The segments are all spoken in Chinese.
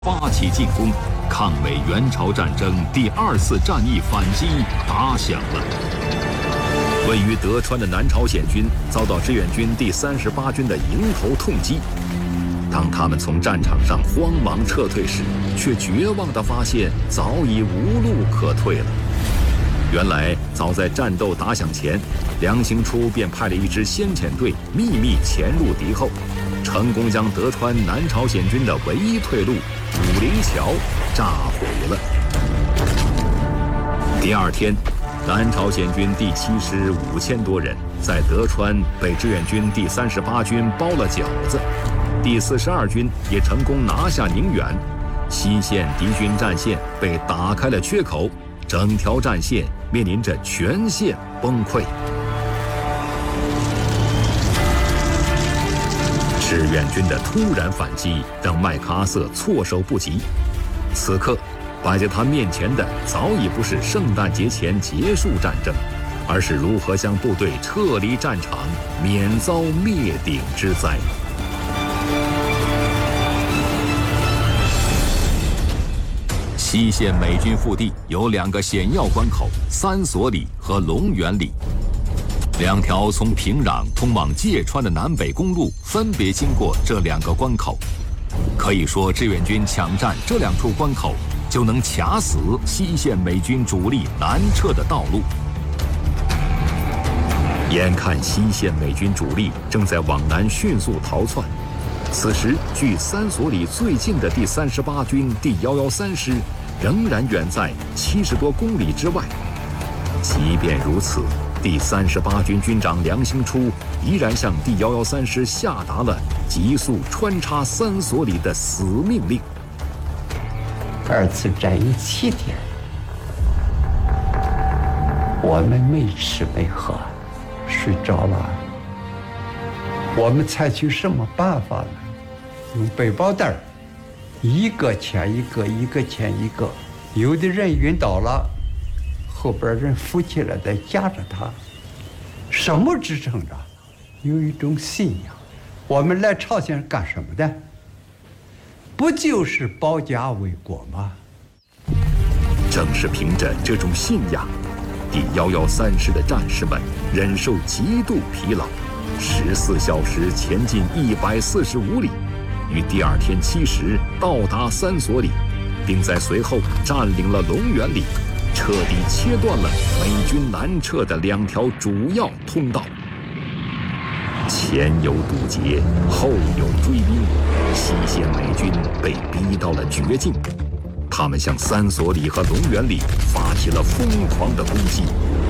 发起进攻，抗美援朝战争第2次战役反击打响了。位于德川的南朝鲜军遭到志愿军第38军的迎头痛击。当他们从战场上慌忙撤退时，却绝望地发现早已无路可退了。原来，早在战斗打响前，梁兴初便派了一支先遣队秘密潜入敌后，成功将德川南朝鲜军的唯一退路武陵桥炸毁了。第2天，南朝鲜军第7师5000多人在德川被志愿军第38军包了饺子，第42军也成功拿下宁远，西线敌军战线被打开了缺口，整条战线面临着全线崩溃。志愿军的突然反击让麦克阿瑟措手不及。此刻，摆在他面前的早已不是圣诞节前结束战争，而是如何将部队撤离战场，免遭灭顶之灾。西线美军腹地有2个险要关口，三所里和龙源里。2条从平壤通往芥川的南北公路分别经过这2个关口，可以说志愿军抢占这2处关口，就能卡死西线美军主力南撤的道路。眼看西线美军主力正在往南迅速逃窜，此时距三所里最近的第38军第113师仍然远在70多公里之外。即便如此，第38军军长梁兴初依然向第113师下达了急速穿插三所里的死命令。 2次战役7天，我们没吃没喝，睡着了。我们采取什么办法呢？用背包带，一个牵一个，一个牵一个。有的人晕倒了，后边人扶起来再夹着他。什么支撑着？有一种信仰。我们来朝鲜干什么的？不就是保家卫国吗？ 正是凭着这种信仰，第113师的战士们忍受极度疲劳，14小时前进145里，于第2天7时到达三所里，并在随后占领了龙源里，彻底切断了美军南撤的2条主要通道。前有堵截，后有追兵，西线美军被逼到了绝境，他们向三所里和龙源里发起了疯狂的攻击。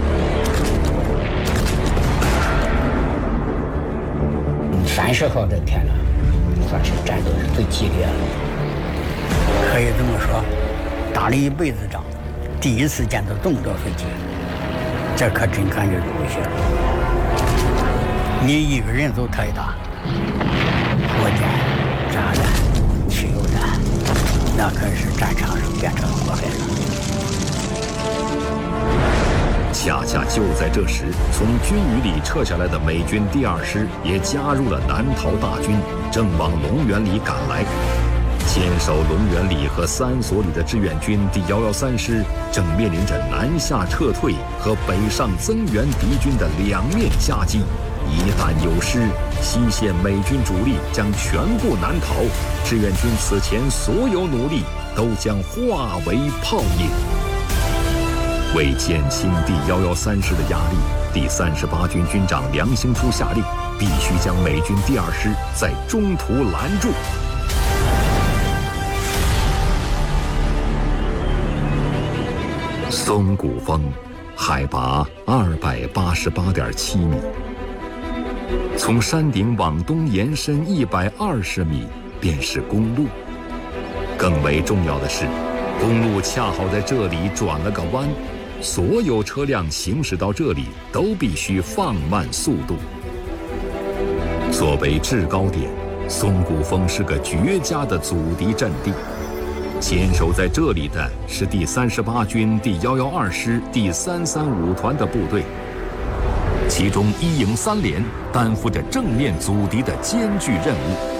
30号这天呢，算是战斗是最激烈的，可以这么说，打了一辈子仗，第1次见到这么多飞机，这可真感觉入血了。你一个人都太大，火箭、炸弹、汽油弹，那可是战场上变成火海了。 恰恰就在这时，从军隅里撤下来的美军第2师也加入了南逃大军，正往龙源里赶来。坚守龙源里和三所里的志愿军第113师正面临着南下撤退和北上增援敌军的2面夹击。一旦有失，西线美军主力将全部南逃，志愿军此前所有努力都将化为泡影。为减轻第113师的压力，第38军军长梁兴初下令，必须将美军第2师在中途拦住。松骨峰，海拔288.7米，从山顶往东延伸120米，便是公路。更为重要的是，公路恰好在这里转了个弯，所有车辆行驶到这里都必须放慢速度。作为制高点，松骨峰是个绝佳的阻敌阵地。坚守在这里的是第38军第112师第335团的部队，其中1营3连担负着正面阻敌的艰巨任务。